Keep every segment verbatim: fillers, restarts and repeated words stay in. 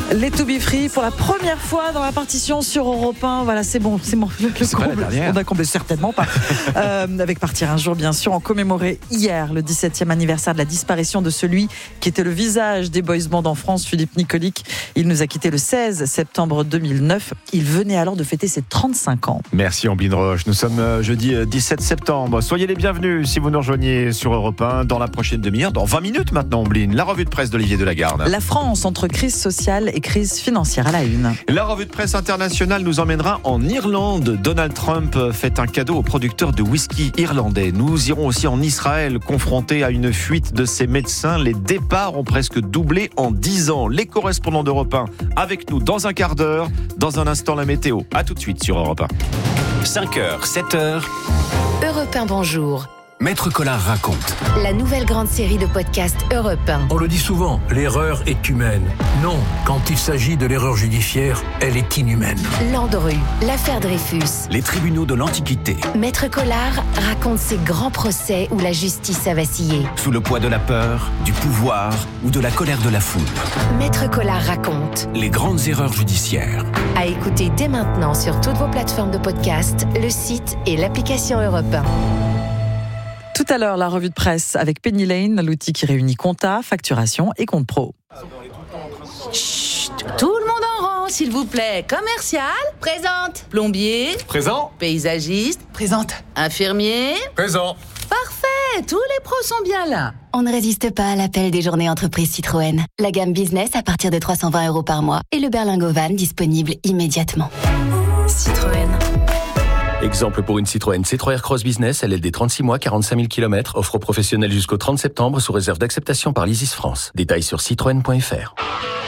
Les To Be Free pour la première fois dans la partition sur Europe un. Voilà, c'est bon, c'est bon. Le, le c'est comble, pas la on a comblé certainement pas. euh, avec Partir un jour, bien sûr, on commémorait hier le dix-septième anniversaire de la disparition de celui qui était le visage des boys bands en France, Philippe Nicolic. Il nous a quittés le seize septembre deux mille neuf. Il venait alors de fêter ses trente-cinq ans. Merci Amblin Roche. Nous sommes jeudi dix-sept septembre. Soyez les bienvenus si vous nous rejoignez sur Europe un dans la prochaine demi-heure, dans vingt minutes maintenant, Amblin. La revue de presse d'Olivier Delagarde. La France entre crise sociale et crise financière à la une. La revue de presse internationale nous emmènera en Irlande. Donald Trump fait un cadeau aux producteurs de whisky irlandais. Nous irons aussi en Israël, confronté à une fuite de ses médecins. Les départs ont presque doublé en dix ans. Les correspondants d'Europe un avec nous dans un quart d'heure. Dans un instant, la météo. A tout de suite sur Europe un. cinq heures, sept heures. Europe un, bonjour. Maître Collard raconte. La nouvelle grande série de podcasts Europe un. On le dit souvent, l'erreur est humaine. Non, quand il s'agit de l'erreur judiciaire, elle est inhumaine. Landru, l'affaire Dreyfus. Les tribunaux de l'Antiquité. Maître Collard raconte ces grands procès où la justice a vacillé. Sous le poids de la peur, du pouvoir ou de la colère de la foule. Maître Collard raconte. Les grandes erreurs judiciaires. À écouter dès maintenant sur toutes vos plateformes de podcast, le site et l'application Europe un. Tout à l'heure, la revue de presse avec Penny Lane, l'outil qui réunit compta, facturation et compte pro. Chut, tout le monde en rang, s'il vous plaît. Commercial, présente. Plombier, présent. Paysagiste, présente. Infirmier, présent. Parfait, tous les pros sont bien là. On ne résiste pas à l'appel des journées entreprises Citroën. La gamme business à partir de trois cent vingt euros par mois et le berlingot van disponible immédiatement. Citroën. Exemple pour une Citroën C trois R Cross Business, L L D trente-six mois, quarante-cinq mille kilomètres, offre professionnelle jusqu'au trente septembre sous réserve d'acceptation par l'Isis France. Détails sur citroën point f r.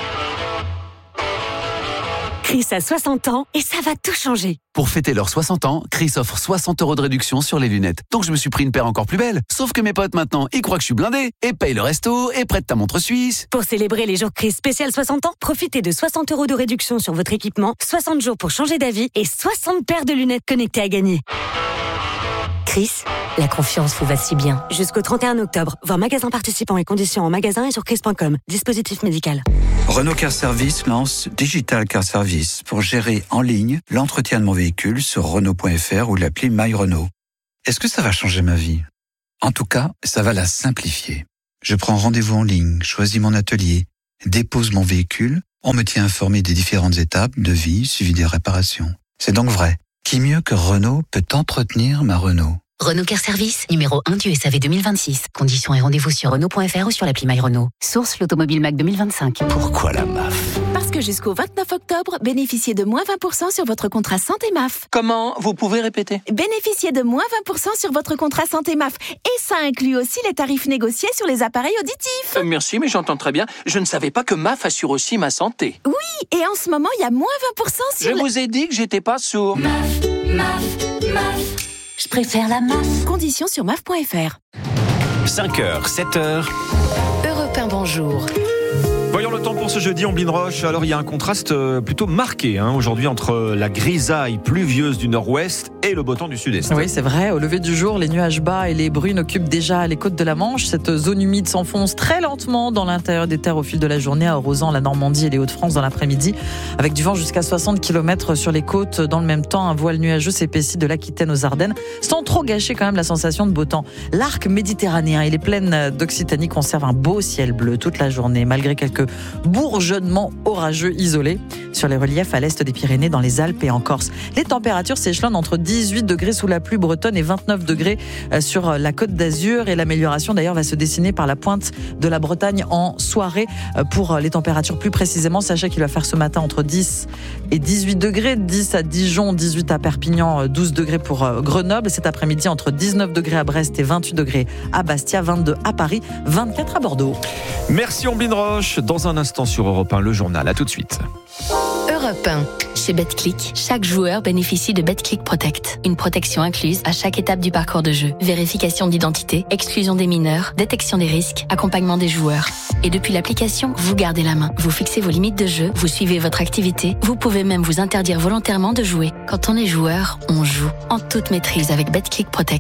Chris a soixante ans et ça va tout changer. Pour fêter leurs soixante ans, Chris offre soixante euros de réduction sur les lunettes. Donc je me suis pris une paire encore plus belle. Sauf que mes potes maintenant, ils croient que je suis blindé et payent le resto et prêtent ta montre suisse. Pour célébrer les jours Chris spécial soixante ans, profitez de soixante euros de réduction sur votre équipement, soixante jours pour changer d'avis et soixante paires de lunettes connectées à gagner. Chris, la confiance vous va si bien. Jusqu'au trente et un octobre, voir magasin participant et conditions en magasin et sur chris point com. Dispositif médical. Renault Car Service lance Digital Car Service pour gérer en ligne l'entretien de mon véhicule sur Renault point f r ou l'appli My Renault. Est-ce que ça va changer ma vie ? En tout cas, ça va la simplifier. Je prends rendez-vous en ligne, choisis mon atelier, dépose mon véhicule, on me tient informé des différentes étapes de vie suivi des réparations. C'est donc vrai. Qui mieux que Renault peut entretenir ma Renault ? Renault Car Service, numéro un du S A V deux mille vingt-six. Conditions et rendez-vous sur Renault point f r ou sur l'appli My Renault. Source l'Automobile Mac deux mille vingt-cinq. Pourquoi la M A F ? Parce que jusqu'au vingt-neuf octobre, bénéficiez de moins vingt pour cent sur votre contrat santé M A F. Comment ? Vous pouvez répéter ? Bénéficiez de moins vingt pour cent sur votre contrat santé M A F. Et ça inclut aussi les tarifs négociés sur les appareils auditifs. Euh, merci, mais j'entends très bien. Je ne savais pas que M A F assure aussi ma santé. Oui, et en ce moment, il y a moins vingt pour cent sur... Je le... vous ai dit que j'étais pas sourd. M A F, M A F, M A F. Je préfère la M A F. Conditions sur M A F point f r. cinq heures, sept heures. Europe un, bonjour. Voyons le temps pour ce jeudi, Amblin Roche. Alors, il y a un contraste plutôt marqué hein, aujourd'hui entre la grisaille pluvieuse du nord-ouest et le beau temps du sud-est. Oui, c'est vrai. Au lever du jour, les nuages bas et les brunes occupent déjà les côtes de la Manche. Cette zone humide s'enfonce très lentement dans l'intérieur des terres au fil de la journée, arrosant la Normandie et les Hauts-de-France dans l'après-midi, avec du vent jusqu'à soixante kilomètres sur les côtes. Dans le même temps, un voile nuageux s'épaissit de l'Aquitaine aux Ardennes, sans trop gâcher quand même la sensation de beau temps. L'arc méditerranéen et les plaines d'Occitanie conservent un beau ciel bleu toute la journée, malgré quelques bourgeonnements orageux isolés sur les reliefs à l'est des Pyrénées, dans les Alpes et en Corse. Les températures s'échelonnent entre dix-huit degrés sous la pluie bretonne et vingt-neuf degrés sur la Côte d'Azur. Et l'amélioration d'ailleurs va se dessiner par la pointe de la Bretagne en soirée. Pour les températures plus précisément, sachez qu'il va faire ce matin entre dix et dix-huit degrés, dix à Dijon, dix-huit à Perpignan, douze degrés pour Grenoble. Cet après-midi, entre dix-neuf degrés à Brest et vingt-huit degrés à Bastia, vingt-deux à Paris, vingt-quatre à Bordeaux. Merci Amblin Roche. Dans un instant sur Europe un, le journal. À tout de suite. Europe un. Chez BetClick, chaque joueur bénéficie de BetClick Protect. Une protection incluse à chaque étape du parcours de jeu. Vérification d'identité, exclusion des mineurs, détection des risques, accompagnement des joueurs. Et depuis l'application, vous gardez la main. Vous fixez vos limites de jeu, vous suivez votre activité. Vous pouvez même vous interdire volontairement de jouer. Quand on est joueur, on joue. En toute maîtrise avec BetClick Protect.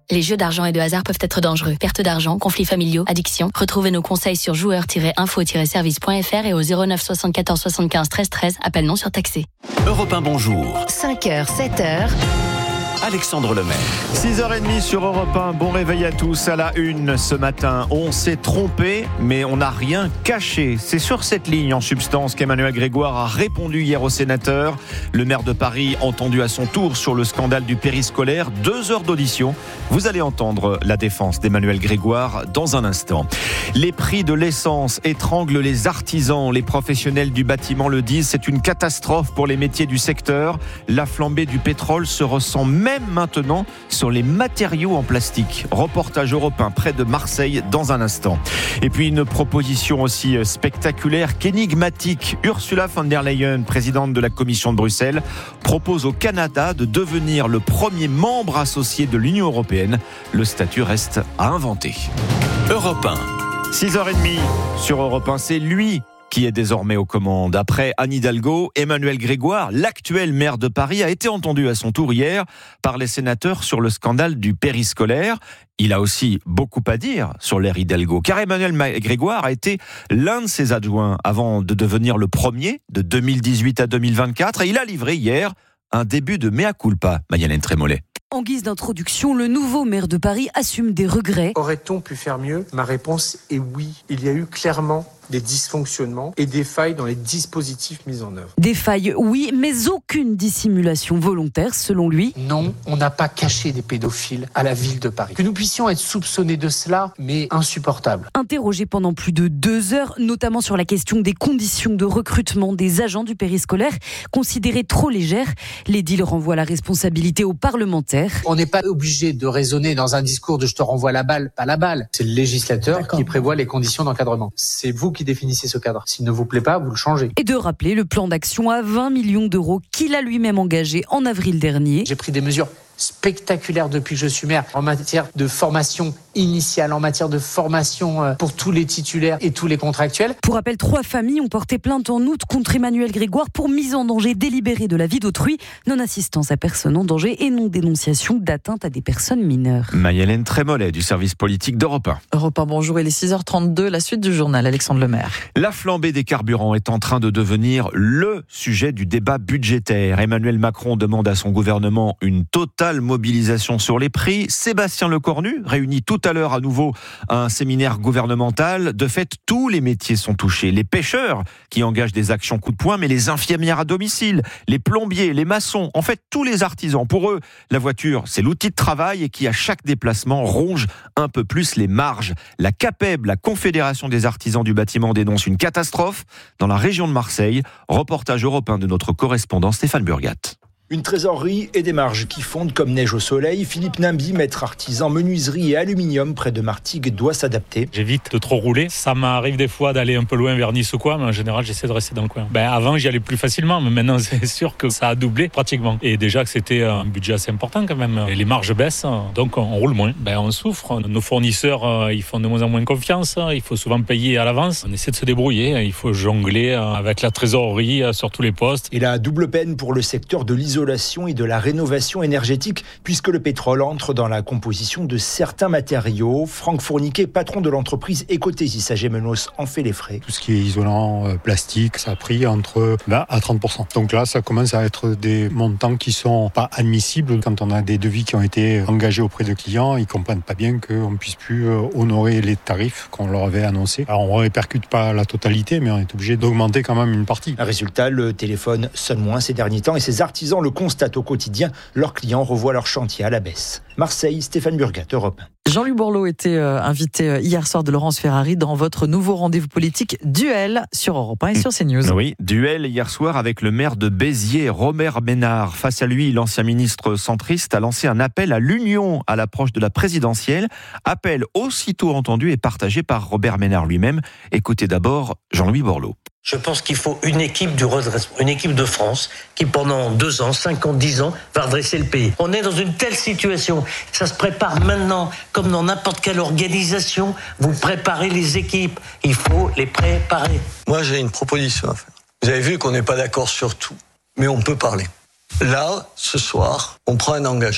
Les jeux d'argent et de hasard peuvent être dangereux. Perte d'argent, conflits familiaux, addiction. Retrouvez nos conseils sur joueurs tiret info tiret service point f r et au zéro neuf soixante-quatorze soixante-quinze treize treize. Appel non surtaxé. Europe un, bonjour. cinq heures, sept heures. Alexandre Lemaire. six heures trente sur Europe un, bon réveil à tous. À la une ce matin, on s'est trompé, mais on n'a rien caché. C'est sur cette ligne en substance qu'Emmanuel Grégoire a répondu hier aux sénateurs. Le maire de Paris, entendu à son tour sur le scandale du périscolaire, deux heures d'audition. Vous allez entendre la défense d'Emmanuel Grégoire dans un instant. Les prix de l'essence étranglent les artisans. Les professionnels du bâtiment le disent, c'est une catastrophe pour les métiers du secteur. La flambée du pétrole se ressent même Même maintenant sur les matériaux en plastique. Reportage européen près de Marseille dans un instant. Et puis une proposition aussi spectaculaire qu'énigmatique. Ursula von der Leyen, présidente de la Commission de Bruxelles, propose au Canada de devenir le premier membre associé de l'Union européenne. Le statut reste à inventer. Europe un. six heures trente sur Europe un, c'est lui qui est désormais aux commandes. Après Anne Hidalgo, Emmanuel Grégoire, l'actuel maire de Paris, a été entendu à son tour hier par les sénateurs sur le scandale du périscolaire. Il a aussi beaucoup à dire sur l'ère Hidalgo, car Emmanuel Grégoire a été l'un de ses adjoints avant de devenir le premier de deux mille dix-huit à deux mille vingt-quatre, et il a livré hier un début de mea culpa, Mayalène Trémollet. En guise d'introduction, le nouveau maire de Paris assume des regrets. Aurait-on pu faire mieux ? Ma réponse est oui. Il y a eu clairement des dysfonctionnements et des failles dans les dispositifs mis en œuvre. Des failles, oui, mais aucune dissimulation volontaire, selon lui. Non, on n'a pas caché des pédophiles à la ville de Paris. Que nous puissions être soupçonnés de cela, mais insupportable. Interrogé pendant plus de deux heures, notamment sur la question des conditions de recrutement des agents du périscolaire, considérées trop légères, l'édile renvoie la responsabilité aux parlementaires. On n'est pas obligé de raisonner dans un discours de « je te renvoie la balle, pas la balle ». C'est le législateur D'accord. qui prévoit les conditions d'encadrement. C'est vous qui définissez ce cadre. S'il ne vous plaît pas, vous le changez. Et de rappeler le plan d'action à vingt millions d'euros qu'il a lui-même engagé en avril dernier. J'ai pris des mesures spectaculaire depuis que je suis maire en matière de formation initiale, en matière de formation pour tous les titulaires et tous les contractuels. Pour rappel, trois familles ont porté plainte en août contre Emmanuel Grégoire pour mise en danger délibérée de la vie d'autrui, non-assistance à personne en danger et non-dénonciation d'atteinte à des personnes mineures. Mayalène Trémollet du service politique d'Europe un. Europe un, bonjour, il est six heures trente-deux, la suite du journal, Alexandre Lemaire. La flambée des carburants est en train de devenir le sujet du débat budgétaire. Emmanuel Macron demande à son gouvernement une totale mobilisation sur les prix. Sébastien Lecornu réunit tout à l'heure à nouveau un séminaire gouvernemental. De fait, tous les métiers sont touchés. Les pêcheurs qui engagent des actions coup de poing, mais les infirmières à domicile, les plombiers, les maçons, en fait tous les artisans. Pour eux, la voiture, c'est l'outil de travail et qui à chaque déplacement ronge un peu plus les marges. La CAPEB, la Confédération des artisans du bâtiment, dénonce une catastrophe dans la région de Marseille. Reportage européen de notre correspondant Stéphane Burgat. Une trésorerie et des marges qui fondent comme neige au soleil. Philippe Nimby, maître artisan menuiserie et aluminium près de Martigues, doit s'adapter. J'évite de trop rouler. Ça m'arrive des fois d'aller un peu loin vers Nice ou quoi, mais en général, j'essaie de rester dans le coin. Ben, avant, j'y allais plus facilement, mais maintenant, c'est sûr que ça a doublé pratiquement. Et déjà que c'était un budget assez important quand même. Et les marges baissent, donc on roule moins. Ben, on souffre. Nos fournisseurs, ils font de moins en moins confiance. Il faut souvent payer à l'avance. On essaie de se débrouiller. Il faut jongler avec la trésorerie sur tous les postes. Et la double peine pour le secteur de l'isolation et de la rénovation énergétique, puisque le pétrole entre dans la composition de certains matériaux. Franck Fourniquet, patron de l'entreprise Ecotesis à Gémenos, en fait les frais. Tout ce qui est isolant, euh, plastique, ça a pris entre vingt à trente pour cent. Donc là, ça commence à être des montants qui sont pas admissibles. Quand on a des devis qui ont été engagés auprès de clients, ils comprennent pas bien qu'on puisse plus honorer les tarifs qu'on leur avait annoncés. Alors on répercute pas la totalité, mais on est obligé d'augmenter quand même une partie. Résultat, le téléphone sonne moins ces derniers temps et ces artisans le constatent au quotidien. Leurs clients revoient leur chantier à la baisse. Marseille, Stéphane Burgat, Europe un. Jean-Louis Borloo était euh, invité hier soir de Laurence Ferrari dans votre nouveau rendez-vous politique Duel sur Europe un et sur CNews. Oui, Duel hier soir avec le maire de Béziers, Robert Ménard. Face à lui, l'ancien ministre centriste a lancé un appel à l'union à l'approche de la présidentielle. Appel aussitôt entendu et partagé par Robert Ménard lui-même. Écoutez d'abord Jean-Louis Borloo. Je pense qu'il faut une équipe du redressement, une équipe de France qui pendant deux ans, cinq ans, dix ans va redresser le pays. On est dans une telle situation, ça se prépare maintenant comme dans n'importe quelle organisation. Vous préparez les équipes, il faut les préparer. Moi j'ai une proposition à faire. Vous avez vu qu'on n'est pas d'accord sur tout, mais on peut parler. Là, ce soir, on prend un engagement.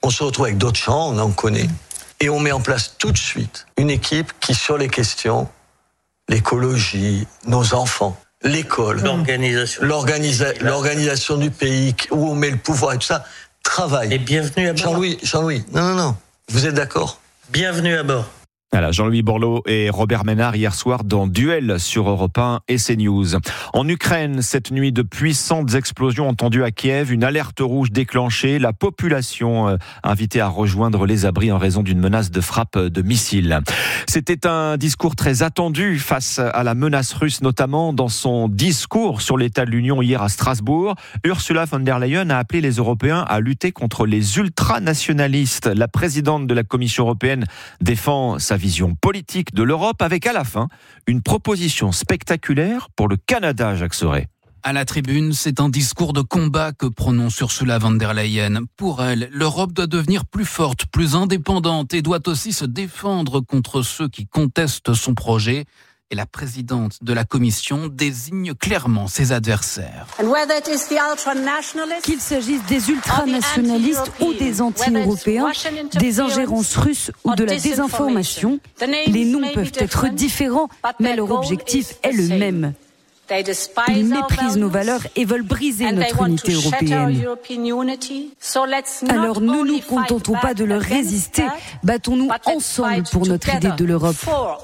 On se retrouve avec d'autres gens, on en connaît. Et on met en place tout de suite une équipe qui, sur les questions, l'écologie, nos enfants, l'école, L'organisation. l'organisa- l'organisation du pays, où on met le pouvoir et tout ça, travaille. Et bienvenue à bord. Jean-Louis, Jean-Louis, non, non, non, vous êtes d'accord ? Bienvenue à bord. Voilà, Jean-Louis Borloo et Robert Ménard hier soir dans Duel sur Europe un et CNews. En Ukraine, cette nuit, de puissantes explosions entendues à Kiev, une alerte rouge déclenchée, la population euh, invitée à rejoindre les abris en raison d'une menace de frappe de missiles. C'était un discours très attendu face à la menace russe, notamment dans son discours sur l'état de l'Union hier à Strasbourg. Ursula von der Leyen a appelé les Européens à lutter contre les ultranationalistes. La présidente de la Commission européenne défend sa vision politique de l'Europe avec à la fin une proposition spectaculaire pour le Canada, Jacques Sauret. À la tribune, c'est un discours de combat que prononce Ursula von der Leyen. Pour elle, l'Europe doit devenir plus forte, plus indépendante et doit aussi se défendre contre ceux qui contestent son projet. Et la présidente de la Commission désigne clairement ses adversaires. Qu'il s'agisse des ultranationalistes ou des anti-européens, des ingérences russes ou de la désinformation, les noms peuvent être différents, mais leur objectif est le même. Ils méprisent nos valeurs et veulent briser notre unité européenne. Alors ne nous contentons pas de leur résister, battons-nous ensemble pour notre idée de l'Europe.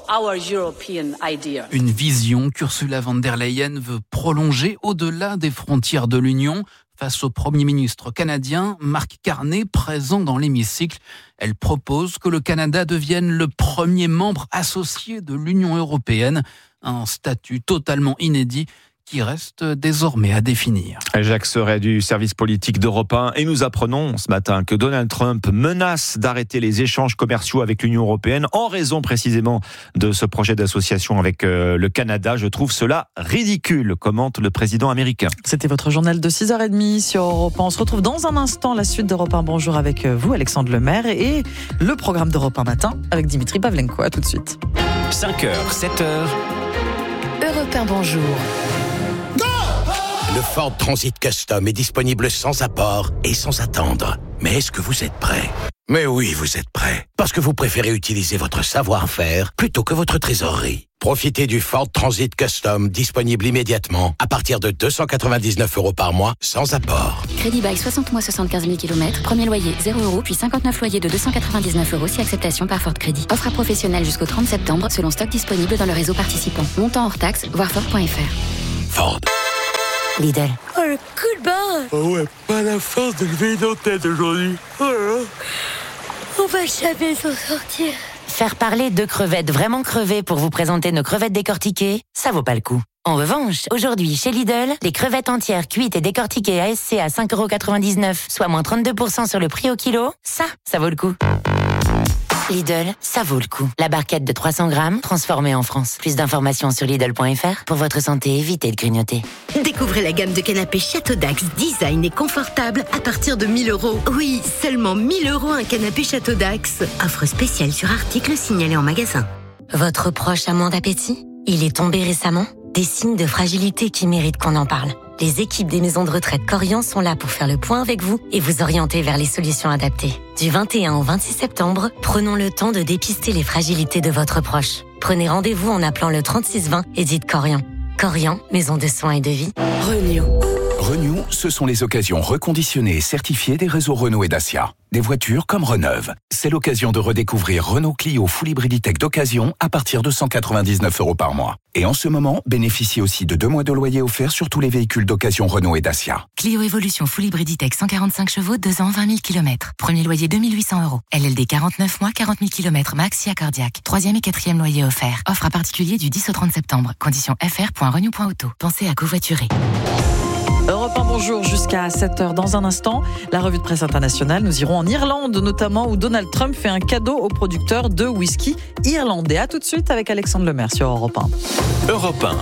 Une vision qu'Ursula von der Leyen veut prolonger au-delà des frontières de l'Union. Face au Premier ministre canadien, Mark Carney, présent dans l'hémicycle, elle propose que le Canada devienne le premier membre associé de l'Union européenne. Un statut totalement inédit qui reste désormais à définir. Jacques Sauret du service politique d'Europe un et nous apprenons ce matin que Donald Trump menace d'arrêter les échanges commerciaux avec l'Union européenne en raison précisément de ce projet d'association avec le Canada. Je trouve cela ridicule, commente le président américain. C'était votre journal de six heures trente sur Europe un. On se retrouve dans un instant, la suite d'Europe un. Bonjour avec vous, Alexandre Lemaire, et le programme d'Europe un matin avec Dimitri Pavlenko. À tout de suite. cinq heures, sept heures. Europe un, bonjour. Le Ford Transit Custom est disponible sans apport et sans attendre. Mais est-ce que vous êtes prêt ? Mais oui, vous êtes prêt. Parce que vous préférez utiliser votre savoir-faire plutôt que votre trésorerie. Profitez du Ford Transit Custom disponible immédiatement à partir de deux cent quatre-vingt-dix-neuf euros par mois sans apport. Crédit bail soixante mois, soixante-quinze mille kilomètres. Premier loyer zéro euros, puis cinquante-neuf loyers de deux cent quatre-vingt-dix-neuf euros si acceptation par Ford Crédit. Offre à professionnels jusqu'au trente septembre selon stock disponible dans le réseau participant. Montant hors taxe, voir Ford point F R. Ford. Lidl. Oh, le coup de barre. Oh ouais, pas la force de lever une tête aujourd'hui. Oh là là. On va jamais s'en sortir. Faire parler deux crevettes vraiment crevées pour vous présenter nos crevettes décortiquées, ça vaut pas le coup. En revanche, aujourd'hui, chez Lidl, les crevettes entières cuites et décortiquées A S C à cinq euros quatre-vingt-dix-neuf, soit moins trente-deux pour cent sur le prix au kilo, ça, ça vaut le coup. Lidl, ça vaut le coup. La barquette de trois cents grammes, transformée en France. Plus d'informations sur Lidl point F R. Pour votre santé, évitez de grignoter. Découvrez la gamme de canapés Château Dax, design et confortable à partir de mille euros. Oui, seulement mille euros un canapé Château Dax. Offre spéciale sur article signalé en magasin. Votre proche a moins d'appétit ? Il est tombé récemment ? Des signes de fragilité qui méritent qu'on en parle. Les équipes des maisons de retraite Corian sont là pour faire le point avec vous et vous orienter vers les solutions adaptées. Du vingt et un au vingt-six septembre, prenons le temps de dépister les fragilités de votre proche. Prenez rendez-vous en appelant le trente-six vingt et dites Corian. Corian, maison de soins et de vie. Renew. Renew, ce sont les occasions reconditionnées et certifiées des réseaux Renault et Dacia. Des voitures comme Reneuve. C'est l'occasion de redécouvrir Renault Clio Full Hybrid Tech d'occasion à partir de cent quatre-vingt-dix-neuf euros par mois. Et en ce moment, bénéficiez aussi de deux mois de loyer offerts sur tous les véhicules d'occasion Renault et Dacia. Clio Evolution Full Hybrid Tech cent quarante-cinq chevaux, deux ans, vingt mille kilomètres. Premier loyer deux mille huit cents euros. L L D quarante-neuf mois, quarante mille kilomètres max, si cardiaque. Troisième et quatrième loyer offert. Offre à particulier du dix au trente septembre. Conditions f r point renew point auto. Pensez à covoiturer. Europe un, bonjour, jusqu'à sept heures. Dans un instant, la revue de presse internationale. Nous irons en Irlande, notamment, où Donald Trump fait un cadeau aux producteurs de whisky irlandais. À tout de suite avec Alexandre Lemaire sur Europe un. Europe un.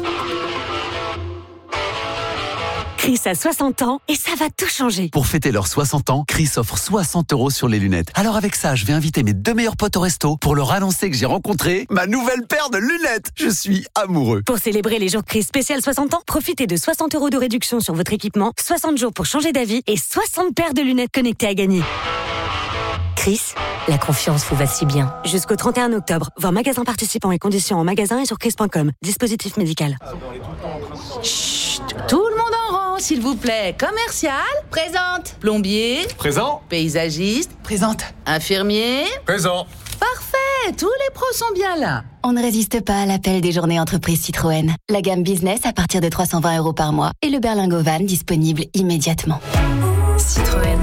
Chris a soixante ans et ça va tout changer. Pour fêter leurs soixante ans, Chris offre soixante euros sur les lunettes. Alors avec ça, je vais inviter mes deux meilleurs potes au resto pour leur annoncer que j'ai rencontré ma nouvelle paire de lunettes. Je suis amoureux. Pour célébrer les jours Chris spécial soixante ans, profitez de soixante euros de réduction sur votre équipement, soixante jours pour changer d'avis et soixante paires de lunettes connectées à gagner. Chris, la confiance vous va si bien. Jusqu'au trente et un octobre, voir magasin participant et conditions en magasin et sur chris point com. Dispositif médical. Chut, tout le monde en rang, s'il vous plaît. Commercial, présente. Plombier, présent. Paysagiste, présente. Infirmier, présent. Parfait, tous les pros sont bien là. On ne résiste pas à l'appel des journées entreprises Citroën. La gamme business à partir de trois cent vingt euros par mois et le berlingot van disponible immédiatement. Citroën.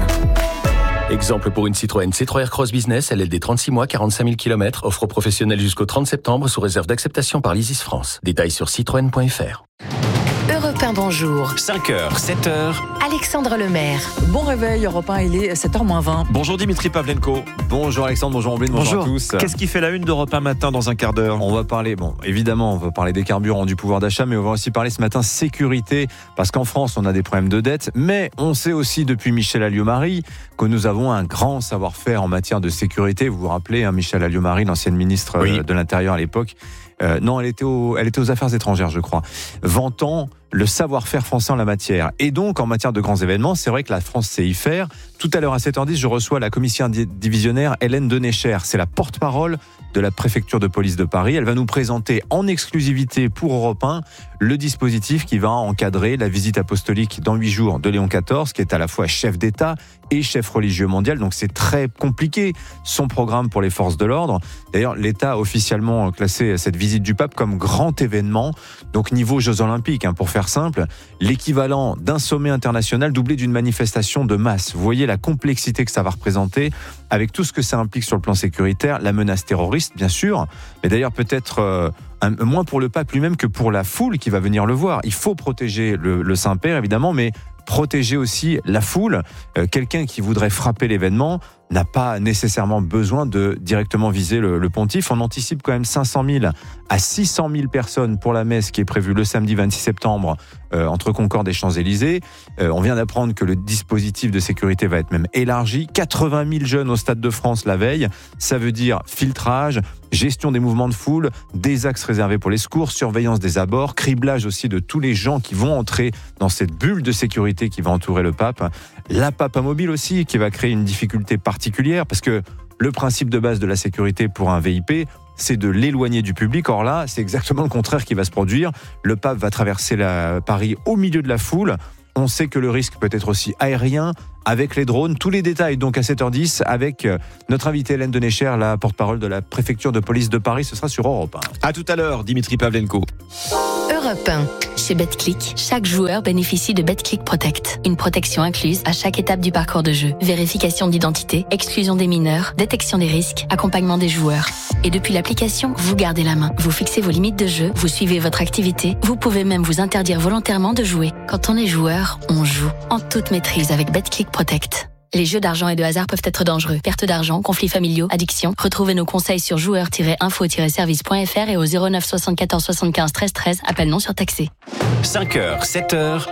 Exemple pour une Citroën C trois R Cross Business, L L D trente-six mois, quarante-cinq mille kilomètres, offre professionnelle jusqu'au trente septembre sous réserve d'acceptation par l'Isis France. Détails sur citroën point f r. Europe un, bonjour. cinq heures, sept heures. Alexandre Lemaire. Bon réveil, Europe un, il est sept heures moins vingt. Bonjour Dimitri Pavlenko. Bonjour Alexandre, bonjour Ambline, bonjour, bonjour à tous. Qu'est-ce qui fait la une d'Europe un matin dans un quart d'heure ? On va parler, bon, évidemment, on va parler des carburants, du pouvoir d'achat, mais on va aussi parler ce matin sécurité, parce qu'en France, on a des problèmes de dette, mais on sait aussi depuis Michèle Alliot-Marie que nous avons un grand savoir-faire en matière de sécurité. Vous vous rappelez, hein, Michèle Alliot-Marie, l'ancienne ministre oui. de l'Intérieur à l'époque. Euh, non, elle était, au, elle était aux Affaires étrangères, je crois, vantant le savoir-faire français en la matière. Et donc, en matière de grands événements, c'est vrai que la France sait y faire. Tout à l'heure, à sept heures dix, je reçois la commissaire divisionnaire Hélène Denécher. C'est la porte-parole de la préfecture de police de Paris. Elle va nous présenter en exclusivité pour Europe un le dispositif qui va encadrer la visite apostolique dans huit jours de Léon quatorze, qui est à la fois chef d'État et chef religieux mondial. Donc c'est très compliqué, son programme pour les forces de l'ordre. D'ailleurs, l'État a officiellement classé cette visite du pape comme grand événement. Donc niveau Jeux Olympiques, hein, pour faire simple, l'équivalent d'un sommet international doublé d'une manifestation de masse. Vous voyez la complexité que ça va représenter avec tout ce que ça implique sur le plan sécuritaire, la menace terroriste, bien sûr, mais d'ailleurs peut-être euh, un, moins pour le pape lui-même que pour la foule qui va venir le voir. Il faut protéger le, le Saint-Père, évidemment, mais protéger aussi la foule. Euh, quelqu'un qui voudrait frapper l'événement n'a pas nécessairement besoin de directement viser le, le pontife. On anticipe quand même cinq cent mille à six cent mille personnes pour la messe qui est prévue le samedi vingt-six septembre euh, entre Concorde et Champs-Élysées. Euh, on vient d'apprendre que le dispositif de sécurité va être même élargi. quatre-vingt mille jeunes au Stade de France la veille. Ça veut dire filtrage, gestion des mouvements de foule, des axes réservés pour les secours, surveillance des abords, criblage aussi de tous les gens qui vont entrer dans cette bulle de sécurité qui va entourer le pape. La Papa Mobile aussi, qui va créer une difficulté particulière, parce que le principe de base de la sécurité pour un V I P, c'est de l'éloigner du public. Or là, c'est exactement le contraire qui va se produire. Le pape va traverser la Paris au milieu de la foule. On sait que le risque peut être aussi aérien, avec les drones. Tous les détails donc à sept heures dix avec notre invitée Hélène Denécher, la porte-parole de la préfecture de police de Paris. Ce sera sur Europe un. À tout à l'heure, Dimitri Pavlenko. Europe un. Chez BetClick, chaque joueur bénéficie de BetClick Protect. Une protection incluse à chaque étape du parcours de jeu. Vérification d'identité, exclusion des mineurs, détection des risques, accompagnement des joueurs. Et depuis l'application, vous gardez la main. Vous fixez vos limites de jeu, vous suivez votre activité. Vous pouvez même vous interdire volontairement de jouer. Quand on est joueur, on joue. En toute maîtrise avec BetClick Protect. Les jeux d'argent et de hasard peuvent être dangereux. Perte d'argent, conflits familiaux, addiction. Retrouvez nos conseils sur joueurs tiret info tiret service point f r et au zéro neuf soixante-quatorze soixante-quinze treize treize. Appel non surtaxé. cinq heures, sept heures.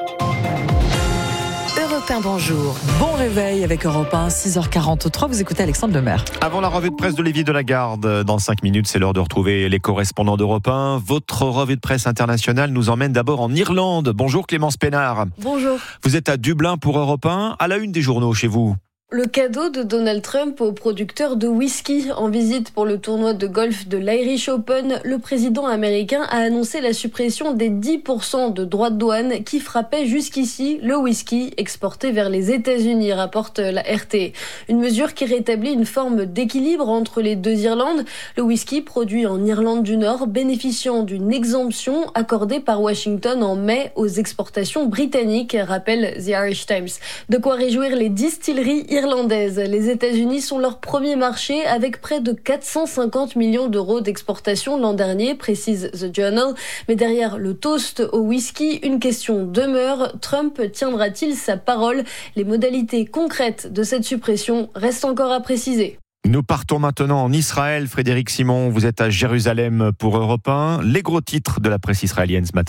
Europe un, bonjour. Bon réveil avec Europe un, six heures quarante-trois. Vous écoutez Alexandre Lemaire. Avant la revue de presse d'Olivier Delagarde, dans cinq minutes, c'est l'heure de retrouver les correspondants d'Europe un. Votre revue de presse internationale nous emmène d'abord en Irlande. Bonjour Clémence Pénard. Bonjour. Vous êtes à Dublin pour Europe un, à la une des journaux chez vous. Le cadeau de Donald Trump au producteur de whisky. En visite pour le tournoi de golf de l'Irish Open, le président américain a annoncé la suppression des dix pour cent de droits de douane qui frappaient jusqu'ici le whisky exporté vers les États-Unis, rapporte la R T. Une mesure qui rétablit une forme d'équilibre entre les deux Irlandes. Le whisky produit en Irlande du Nord bénéficiant d'une exemption accordée par Washington en mai aux exportations britanniques, rappelle The Irish Times. De quoi réjouir les distilleries irlandaise. Les États-Unis sont leur premier marché avec près de quatre cent cinquante millions d'euros d'exportation l'an dernier, précise The Journal. Mais derrière le toast au whisky, une question demeure. Trump tiendra-t-il sa parole ? Les modalités concrètes de cette suppression restent encore à préciser. Nous partons maintenant en Israël. Frédéric Simon, vous êtes à Jérusalem pour Europe un. Les gros titres de la presse israélienne ce matin.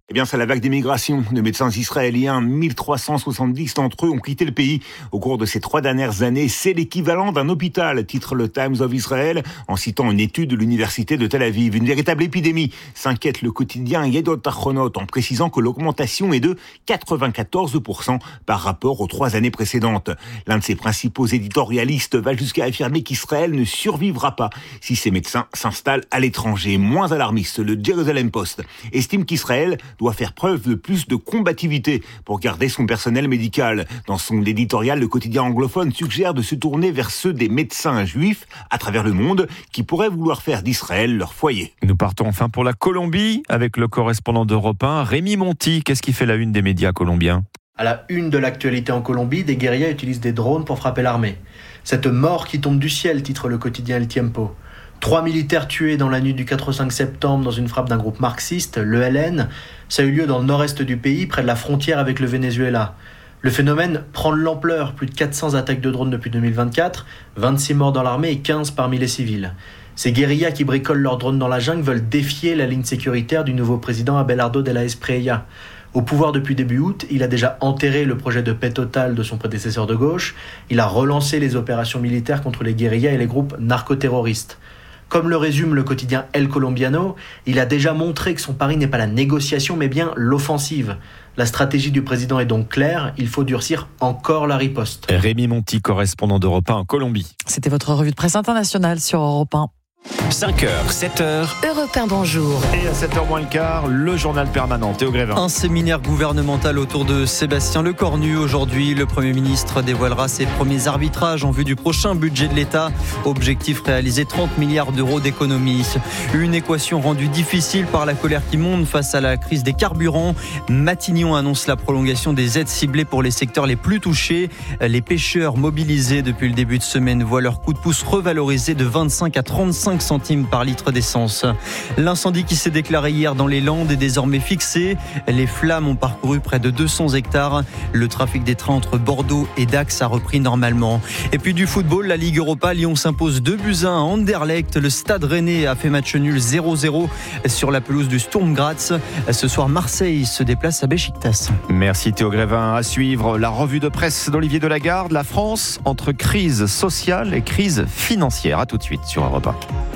Eh bien, c'est la vague d'immigration de médecins israéliens. mille trois cent soixante-dix d'entre eux ont quitté le pays au cours de ces trois dernières années. C'est l'équivalent d'un hôpital, titre le Times of Israel, en citant une étude de l'université de Tel Aviv. Une véritable épidémie, s'inquiète le quotidien Yedot Achronot, en précisant que l'augmentation est de quatre-vingt-quatorze pour cent par rapport aux trois années précédentes. L'un de ses principaux éditorialistes va jusqu'à affirmer qu'Israël ne survivra pas si ces médecins s'installent à l'étranger. Moins alarmiste, le Jerusalem Post estime qu'Israël doit faire preuve de plus de combativité pour garder son personnel médical. Dans son éditorial, le quotidien anglophone suggère de se tourner vers ceux des médecins juifs à travers le monde qui pourraient vouloir faire d'Israël leur foyer. Nous partons enfin pour la Colombie avec le correspondant d'Europe un, Rémi Monti. Qu'est-ce qui fait la une des médias colombiens ? À la une de l'actualité en Colombie, des guérillas utilisent des drones pour frapper l'armée. Cette mort qui tombe du ciel, titre le quotidien El Tiempo. Trois militaires tués dans la nuit du quatre au cinq septembre dans une frappe d'un groupe marxiste, l'E L N. Ça a eu lieu dans le nord-est du pays, près de la frontière avec le Venezuela. Le phénomène prend de l'ampleur, plus de quatre cents attaques de drones depuis deux mille vingt-quatre, vingt-six morts dans l'armée et quinze parmi les civils. Ces guérillas qui bricolent leurs drones dans la jungle veulent défier la ligne sécuritaire du nouveau président Abelardo de la Espriella. Au pouvoir depuis début août, il a déjà enterré le projet de paix totale de son prédécesseur de gauche. Il a relancé les opérations militaires contre les guérillas et les groupes narcoterroristes. Comme le résume le quotidien El Colombiano, il a déjà montré que son pari n'est pas la négociation mais bien l'offensive. La stratégie du président est donc claire, il faut durcir encore la riposte. Rémi Monti, correspondant d'Europe un en Colombie. C'était votre revue de presse internationale sur Europe un. cinq heures, sept heures. Europe un, bonjour. Et à sept heures moins le quart, le journal permanent. Théo Grévin. Un séminaire gouvernemental autour de Sébastien Lecornu. Aujourd'hui, le Premier ministre dévoilera ses premiers arbitrages en vue du prochain budget de l'État. Objectif réaliser trente milliards d'euros d'économies. Une équation rendue difficile par la colère qui monte face à la crise des carburants. Matignon annonce la prolongation des aides ciblées pour les secteurs les plus touchés. Les pêcheurs mobilisés depuis le début de semaine voient leur coup de pouce revalorisé de vingt-cinq à trente-cinq centimes par litre d'essence. L'incendie qui s'est déclaré hier dans les Landes est désormais fixé. Les flammes ont parcouru près de deux cents hectares. Le trafic des trains entre Bordeaux et Dax a repris normalement. Et puis du football, la Ligue Europa, Lyon s'impose deux buts à un à Anderlecht. Le Stade Rennais a fait match nul zéro zéro sur la pelouse du Sturm Graz. Ce soir, Marseille se déplace à Beşiktaş. Merci Théo Grévin. À suivre la revue de presse d'Olivier Delagarde. La France entre crise sociale et crise financière. À tout de suite sur Europe un.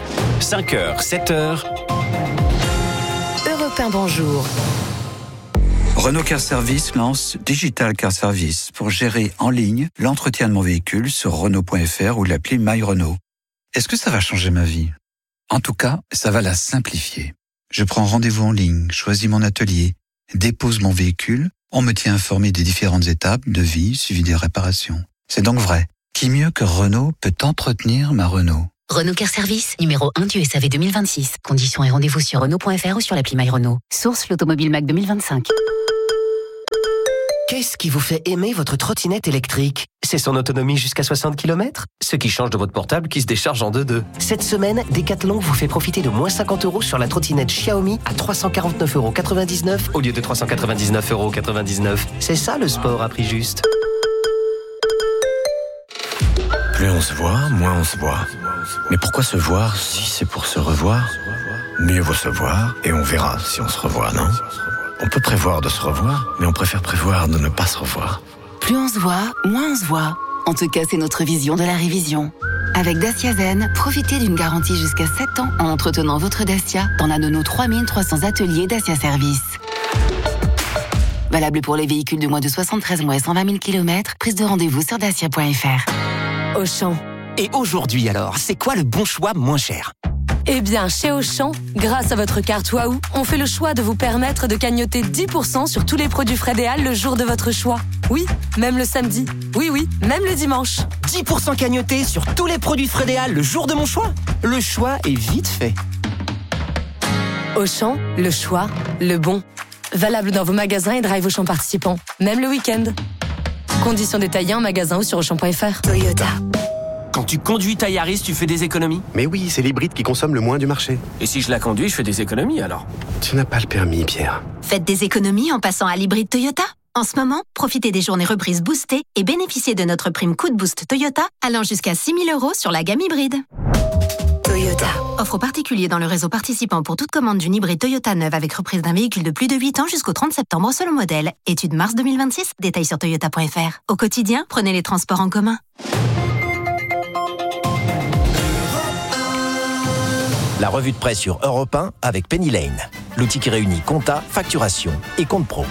cinq heures, sept heures. Europe un, bonjour. Renault Car Service lance Digital Car Service pour gérer en ligne l'entretien de mon véhicule sur Renault point F R ou l'appli My Renault. Est-ce que ça va changer ma vie ? En tout cas, ça va la simplifier. Je prends rendez-vous en ligne, choisis mon atelier, dépose mon véhicule, on me tient informé des différentes étapes de vie suivi des réparations. C'est donc vrai. Qui mieux que Renault peut entretenir ma Renault ? Renault Car Service, numéro un du S A V deux mille vingt-six. Conditions et rendez-vous sur Renault point F R ou sur l'appli My Renault. Source l'Automobile Mac deux mille vingt-cinq. Qu'est-ce qui vous fait aimer votre trottinette électrique ? C'est son autonomie jusqu'à soixante kilomètres ? Ce qui change de votre portable qui se décharge en deux-deux. Cette semaine, Decathlon vous fait profiter de moins cinquante euros sur la trottinette Xiaomi à trois cent quarante-neuf euros quatre-vingt-dix-neuf au lieu de trois cent quatre-vingt-dix-neuf euros quatre-vingt-dix-neuf. C'est ça le sport à prix juste. Plus on se voit, moins on se voit. Mais pourquoi se voir si c'est pour se revoir ? Mieux vaut se voir et on verra si on se revoit, non ? On peut prévoir de se revoir, mais on préfère prévoir de ne pas se revoir. Plus on se voit, moins on se voit. En tout cas, c'est notre vision de la révision. Avec Dacia Zen, profitez d'une garantie jusqu'à sept ans en entretenant votre Dacia dans l'un de nos trois mille trois cents ateliers Dacia Service. Valable pour les véhicules de moins de soixante-treize mois et cent vingt mille kilomètres. Prise de rendez-vous sur dacia point F R. Auchan. Et aujourd'hui alors, c'est quoi le bon choix moins cher ? Eh bien, chez Auchan, grâce à votre carte Waouh, on fait le choix de vous permettre de cagnotter dix pour cent sur tous les produits Frédéal le jour de votre choix. Oui, même le samedi. Oui, oui, même le dimanche. dix pour cent cagnotés sur tous les produits Frédéal le jour de mon choix. Le choix est vite fait. Auchan, le choix, le bon. Valable dans vos magasins et drive Auchan participants, même le week-end. Conditions détaillées en magasin ou sur Auchan point F R. Toyota. Quand tu conduis ta Yaris, tu fais des économies ? Mais oui, c'est l'hybride qui consomme le moins du marché. Et si je la conduis, je fais des économies alors ? Tu n'as pas le permis, Pierre. Faites des économies en passant à l'hybride Toyota. En ce moment, profitez des journées reprises boostées et bénéficiez de notre prime coup de boost Toyota allant jusqu'à six mille euros sur la gamme hybride. Toyota. Toyota. Offre aux particuliers dans le réseau participant pour toute commande d'une hybride Toyota neuve avec reprise d'un véhicule de plus de huit ans jusqu'au trente septembre selon modèle. Étude mars deux mille vingt-six. Détails sur toyota point f r. Au quotidien, prenez les transports en commun. La revue de presse sur Europe un avec Penny Lane. L'outil qui réunit compta, facturation et compte pro.